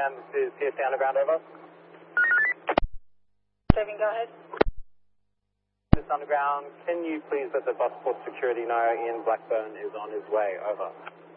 AM, this is CSA Underground, over. Saving, go ahead. This Underground, can you please let the Busport security know Ian Blackburn is on his way, over.